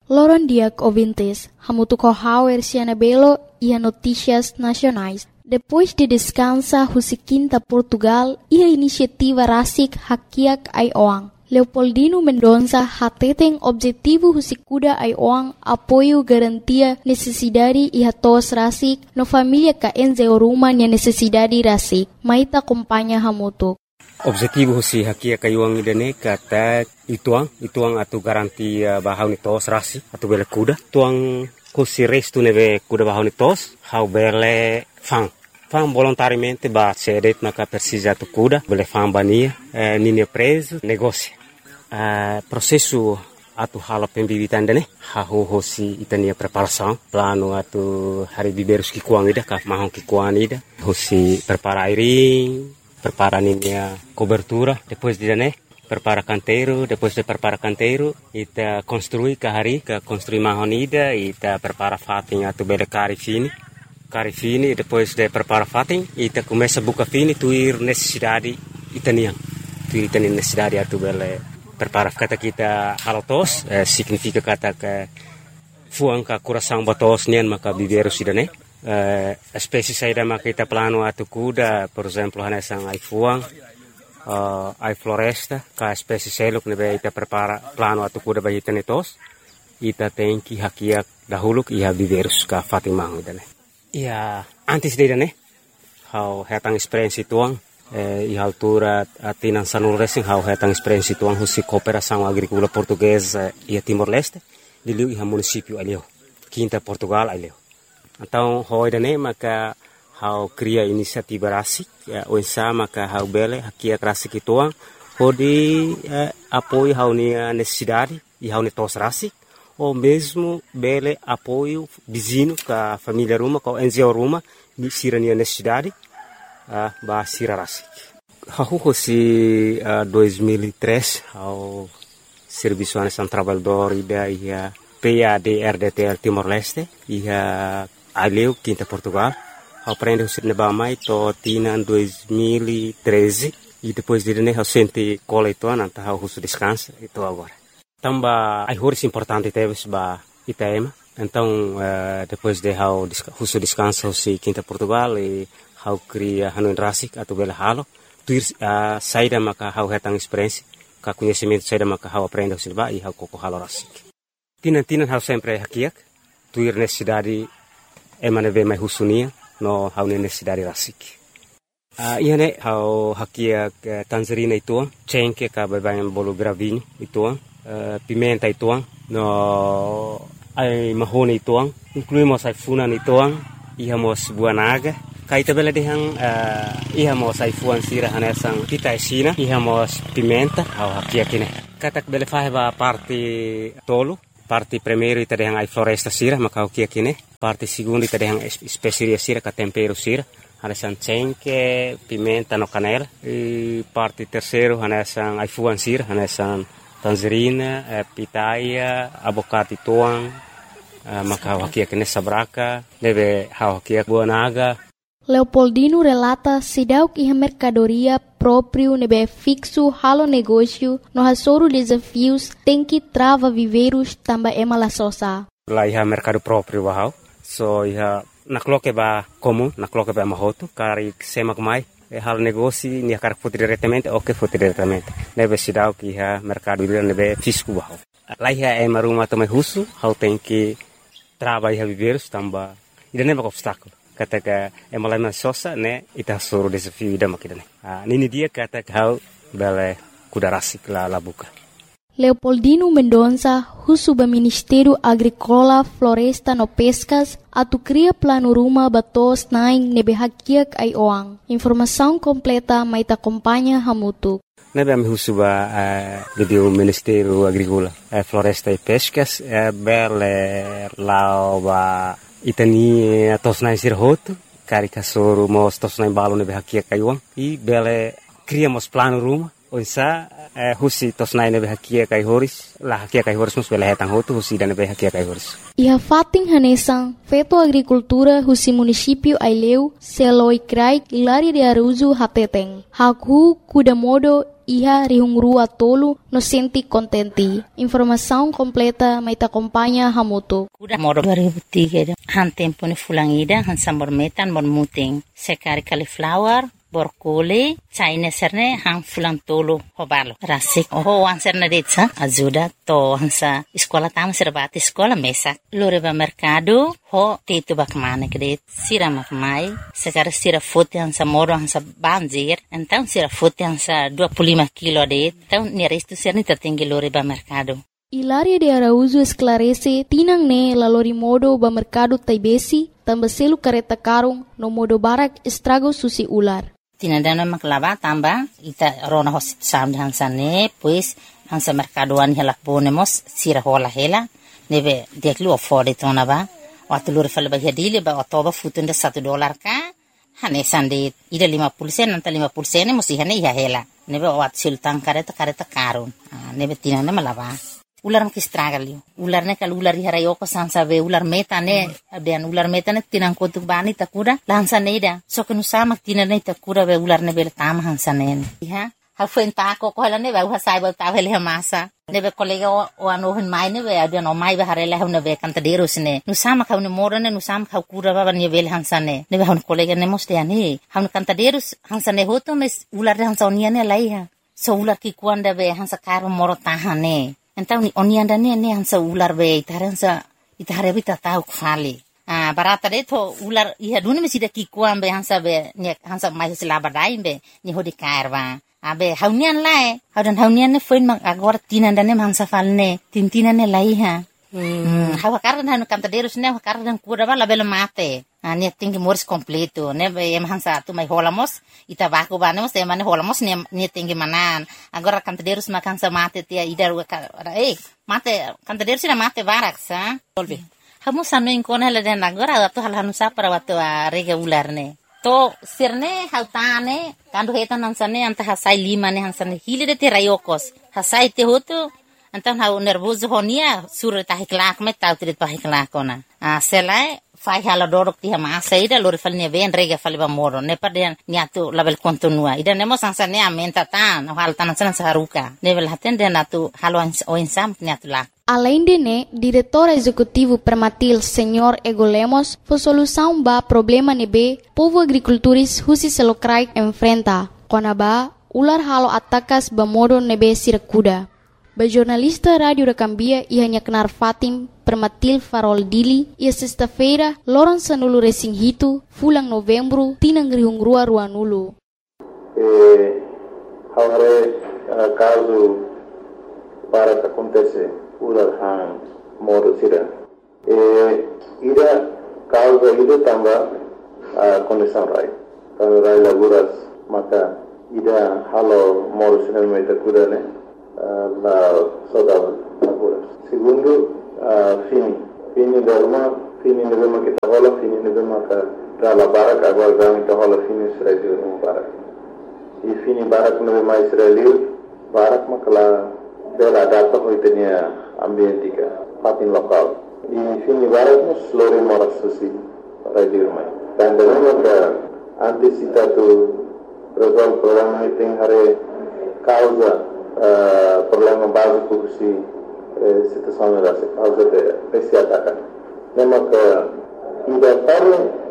Loron diak ouvintes, hamutu kohauer siana belo e notícias nacionais. Depois de descansa Husiquinta Portugal e a iniciativa Rasik Hakiak Aioang. Leopoldino Mendonça hateten objetivo Husikuda Aioang apoio garantia necessidade e hatos Rasik no família ka enze oruma nia necessidade Rasik. Maita acompanha hamutu. Objetivo Husi Hakiak Aioang idane kata ituang atu garantia bahau ni tos Rasik atu bele kuda. Tuang Husi restu neve kuda bahau ni tos hau bele fang volontariamente ba cedet maka precisa tu kuda bele fang bania nini preso negócio processo atu hala pembibitan dane hahu hosi itania preparação plano atu hari biberus ki kuang ida ka mahon ki kuang ida hosi prepara airing prepara ninia cobertura depois de dane prepara canteiro depois de prepara canteiro ita construi ka hari ka construi mahon ida ita prepara fating atu bele cari fini depois de prepara fating ita começa buka fini tuir necessidade itanian necessidade atu bele prepara kata kita halotos significa kata ke fuang ka coração batos nian maka biberu sidane espécie saída maka kita plano atu kuda por exemplo hanesang ai fuang ai floresta ka espécie seluk nebe ita prepara plano atu kuda bagi tenetos ita tem que hakiak dahulu iha biberus ka fatimang idane. Ia antes de né, how hetang experiência tuang e altura atinan sanul racing how hetang experiência tuang husi cooperação agrícola portuguesa e Timor-Leste diliu iha município alio Quinta Portugal alio. Então hoje né maka how cria inisiativa Rasik o sama maka how bele hakia Rasik tuang hodi apoio how ni necessidade e how ni tos Rasik ou mesmo bele apoio vizinho com a família Ruma, com a NGO Ruma, sirania necessidade, ba sira Rasik. Hahu si 2003 ao serviço nacional trabalhador ida ia PAD-RDTL Timor-Leste ia aleu Quinta Portugal. Aprende o sir nebamai to tina 2013 e depois de né ao sente cola itu nanta ao descansa itu agora. Tamba ai horas importante teve ba Itaema. Então depois de how husu descanso si Quinta Portugal e how cria hanuin Rasik atau bela halo tuir saída maka how hetang experiência ka conhecimento saída maka how aprende husu ba e how koko halo Rasik. Tinan how sempre hakiak tuir necessidade emane ve mai husunia no how necessidade Rasik. Iane how hakiak Tanzania itu cengke ka babayan bolu gravinho itu pimenta ituang no ai mahoni ituang incluímos ai funan ituang ihamos buanaga kaita bela dehang ihamos ai fuan sira hanesang kita esina ihamos pimenta au hakia kine katak bela faheba parte tolu parte primeiro ita dehang ai floresta sira maka hakia kine parte segundo ita dehang especiaria sira ka tempero sira hanesang cengke pimenta no canela e parte terceiro hanesang ai fuan sira hanesang tangerina, pitaia, abocado tuang, maka hakia kene sabraka, deve hakia buanaga. Leopoldino relata sidauk iha mercadoria próprio nebe fixo halo negócio no hasoro desafios tem que trava viveiros tamba emala sosa. Lá iha mercado próprio bahau, so iha nakloke ba comum, nakloke ba mahoto, kari semak mai. Hal negócio ni akar foto diretamente ou que foto diretamente nebe sidau que ha mercado ele nebe fisco bahau lá é maruma também russo how tem que trabalhar viver tamba ida nebe obstáculo kata ka malama sosa né ita soro desafio ida makidane nini dia kata how bele kuda Rasik la buka. Leopoldino Mendonça, Husuba Ministério Agrícola, Floresta no Pescas, atu cria plano ruma batos naing nebe hakiak Aioang. Informação completa mai ta acompanha hamutu. Nebe am Husuba do Ministério Agrícola, Floresta e Pescas, bele lauba itani tos naing sirhoto, karika soro mos tos naing balo nebe hakiak Aioang e bele criamos plano ruma. Oisa husi tos nai nebe hakia kai horis la hakia kai horis mus bela hetang hotu husi dan nebe hakia kai horis iha fating hanesang feto agricultura husi município Aileu seloi krai ilari de aruzu hateteng hakhu kuda modo ia rihungrua tolu no senti contenti. Informação completa mai ta acompanha hamutu. Udah modo 2003 han tempo ni fulangida han sambor metan mon muting sekari cauliflower borkoli China serne han fulang tolu hobalo rasik wan serne detsa ajuda to hansa sekolah tam serbati sekolah mesak lore ba mercado ho tetu bak mane kret sira makmai sekar sira fote hansa moro hansa banjir então sira fote hansa 25 kilo det então ni resto serne tatinggi lore ba mercado. Hilaria de Araújo esclarece tinang ne lalori modo ba mercado taibesi tambah selu kareta karung no modo barak estrago susi ular. Tinandana maklaba tamba ita rona hosit sam hansa ne pues hansa mercadoan helak bonemos sira hola hela nebe deklu afford tona ba watulur falba hadile ba otoba futunda $1 ka hane sande ida 50 sen anta 50 sen musi hane ya hela nebe wat sultan kareta karun nebe tinana malaba ular makistragalio ular ne kal ular harayoko sansa be ular metane abian ular metane tinang kotuk bani takura lansa neida so kenu sama tinane takura be ular ne bel tam hansa ne ha ha fuenta ko hala ne ba sai ba ta vele masa ne be kolega o ano hen mai ne be abian o mai ba harela ne be kanta deros ne nu sama kau ne morane nu sama kau kura ba ne bel hansa ne be hon kolega ne moste ani han kanta deros hansa ne hoto mes ular hansa oniane laiha so ular ki kuanda be hansa karo moro tahane Então ni onianda ne hansa ular be itare bita tau kfali. Barata de to ular iha dune mesida ki kuambe hansa be ne hansa mai selaba dai be ni hodi karwa. Abe haunian lae, haunian ne foin mak agora tinanda ne hansa falne, tintina ne laiha. Hawa kardan hanu kantaderos ne kardan kura bala bela mate. Ne tinggi moris completo ne be hansa tu mai holamos ita baku banemos te mane holamos ne tinggi manan agora kantaderos makansa mate tia idar mate kantaderos na mate barak sa solve hamu sanu inkona la den agora tu hal hanu sa para watu rega ular ne to sirne hautane kandu hetan hansane anta hasai 5 ne hansane hilide te rayokos hasai te hotu antan hau nervoso honia sur ta hiklak me tau trit pa hiklakona selai fai hala dorok ti hama saida lori falne ven rega faliba moro ne pardian niatu label kontinua ida nemo sansa ne amenta tan hal tan san saruka level haten de natu halo o insam niatu la. Além de ne, diretor executivo Permatil Senhor Ego Lemos, foi solução ba problema nebe povo agricultores husi selokrai enfrenta. Konaba ular halo atakas ba modo nebe sirakuda. Ba jornalista Rádio da Cambia ia nyaknar Fatim Permatil Farol Dili ia sexta-feira loran sanulu resing hitu fulang novembro tinang rihungrua ruanulu. Haware caso para que acontece ular han modo sira. Ida causa ida tamba condição rai. Kalau rai laguras maka ida halo modo sira meta kudane. La saudade laguras. Segundo, fini derma, fini nebema kita hola, fini nebema ka dala barak agora gami kita hola fini Israel no barak. E fini barak nebema Israel barak makala bela data hoitenia ambientika patin lokal. E fini barak nos lori moras susi radio mai. Dan derma ka antisipatu resolve problema iting hare causa problema básico si situação era causa de esse ataque. Lembra que ainda para